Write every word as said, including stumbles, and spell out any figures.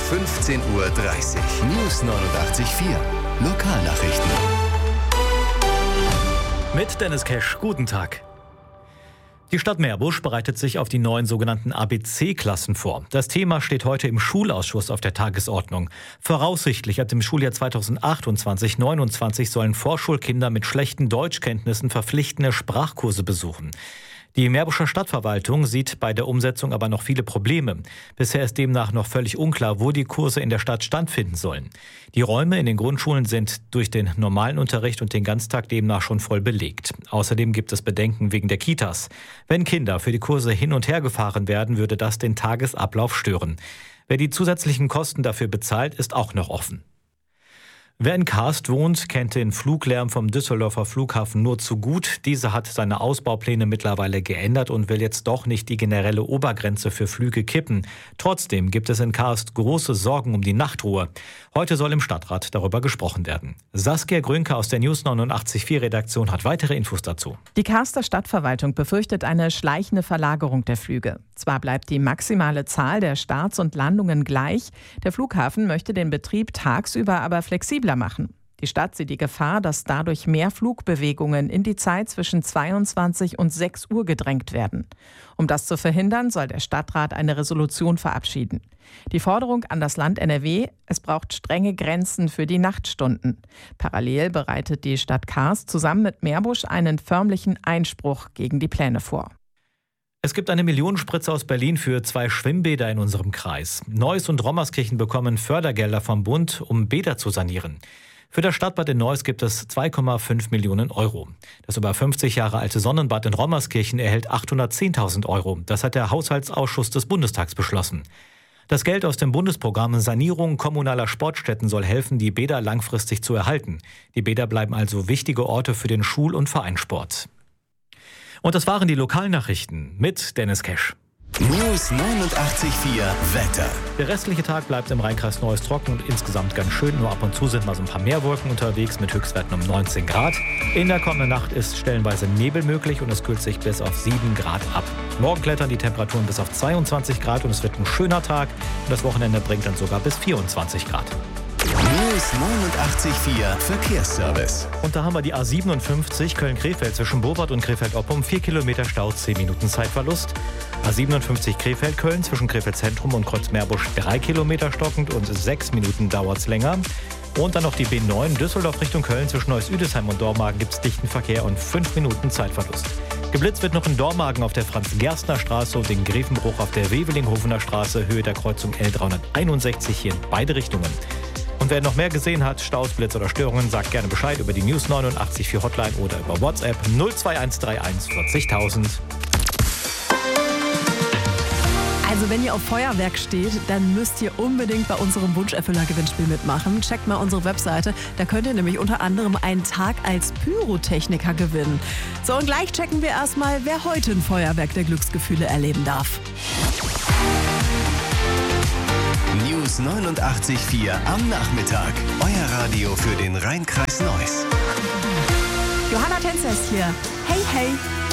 fünfzehn Uhr dreißig. News neunundachtzig Komma vier. Lokalnachrichten. Mit Dennis Kesch, guten Tag. Die Stadt Meerbusch bereitet sich auf die neuen sogenannten A B C-Klassen vor. Das Thema steht heute im Schulausschuss auf der Tagesordnung. Voraussichtlich ab dem Schuljahr zweitausendachtundzwanzig neunundzwanzig sollen Vorschulkinder mit schlechten Deutschkenntnissen verpflichtende Sprachkurse besuchen. Die Meerbuscher Stadtverwaltung sieht bei der Umsetzung aber noch viele Probleme. Bisher ist demnach noch völlig unklar, wo die Kurse in der Stadt stattfinden sollen. Die Räume in den Grundschulen sind durch den normalen Unterricht und den Ganztag demnach schon voll belegt. Außerdem gibt es Bedenken wegen der Kitas. Wenn Kinder für die Kurse hin und her gefahren werden, würde das den Tagesablauf stören. Wer die zusätzlichen Kosten dafür bezahlt, ist auch noch offen. Wer in Karst wohnt, kennt den Fluglärm vom Düsseldorfer Flughafen nur zu gut. Dieser hat seine Ausbaupläne mittlerweile geändert und will jetzt doch nicht die generelle Obergrenze für Flüge kippen. Trotzdem gibt es in Karst große Sorgen um die Nachtruhe. Heute soll im Stadtrat darüber gesprochen werden. Saskia Grünke aus der News neunundachtzig Komma vier Redaktion hat weitere Infos dazu. Die Karster Stadtverwaltung befürchtet eine schleichende Verlagerung der Flüge. Zwar bleibt die maximale Zahl der Starts und Landungen gleich, der Flughafen möchte den Betrieb tagsüber aber flexibler machen. Die Stadt sieht die Gefahr, dass dadurch mehr Flugbewegungen in die Zeit zwischen zweiundzwanzig und sechs Uhr gedrängt werden. Um das zu verhindern, soll der Stadtrat eine Resolution verabschieden. Die Forderung an das Land N R W: Es braucht strenge Grenzen für die Nachtstunden. Parallel bereitet die Stadt Karst zusammen mit Meerbusch einen förmlichen Einspruch gegen die Pläne vor. Es gibt eine Millionenspritze aus Berlin für zwei Schwimmbäder in unserem Kreis. Neuss und Rommerskirchen bekommen Fördergelder vom Bund, um Bäder zu sanieren. Für das Stadtbad in Neuss gibt es zwei Komma fünf Millionen Euro. Das über fünfzig Jahre alte Sonnenbad in Rommerskirchen erhält achthundertzehntausend Euro. Das hat der Haushaltsausschuss des Bundestags beschlossen. Das Geld aus dem Bundesprogramm Sanierung kommunaler Sportstätten soll helfen, die Bäder langfristig zu erhalten. Die Bäder bleiben also wichtige Orte für den Schul- und Vereinssport. Und das waren die Lokalnachrichten mit Dennis Kesch. News neunundachtzig Komma vier Wetter. Der restliche Tag bleibt im Rheinkreis Neuss trocken und insgesamt ganz schön. Nur ab und zu sind mal so ein paar Meerwolken unterwegs mit Höchstwerten um neunzehn Grad. In der kommenden Nacht ist stellenweise Nebel möglich und es kühlt sich bis auf sieben Grad ab. Morgen klettern die Temperaturen bis auf zweiundzwanzig Grad und es wird ein schöner Tag. Und das Wochenende bringt dann sogar bis vierundzwanzig Grad. News neunundachtzig Komma vier Verkehrsservice. Und da haben wir die A siebenundfünfzig Köln-Krefeld zwischen Bobert und Krefeld-Oppum. vier Kilometer Stau, zehn Minuten Zeitverlust. A siebenundfünfzig Krefeld-Köln zwischen Krefeld-Zentrum und Kreuz-Meerbusch drei Kilometer stockend und sechs Minuten dauert es länger. Und dann noch die B neun Düsseldorf Richtung Köln zwischen Neuss-Üdesheim und Dormagen gibt es dichten Verkehr und fünf Minuten Zeitverlust. Geblitzt wird noch in Dormagen auf der Franz-Gerstner-Straße und in Grevenbruch auf der Wevelinghovener Straße, Höhe der Kreuzung L dreihunderteinundsechzig hier in beide Richtungen. Und wer noch mehr gesehen hat, Staus, Blitz oder Störungen, sagt gerne Bescheid über die News neunundachtzig Komma vier Hotline oder über WhatsApp null zwei eins drei eins vierzigtausend. Also wenn ihr auf Feuerwerk steht, dann müsst ihr unbedingt bei unserem Wunscherfüller-Gewinnspiel mitmachen. Checkt mal unsere Webseite, da könnt ihr nämlich unter anderem einen Tag als Pyrotechniker gewinnen. So, und gleich checken wir erstmal, wer heute ein Feuerwerk der Glücksgefühle erleben darf. News neunundachtzig Komma vier am Nachmittag. Euer Radio für den Rheinkreis Neuss. Johanna Tänzers hier. Hey, hey.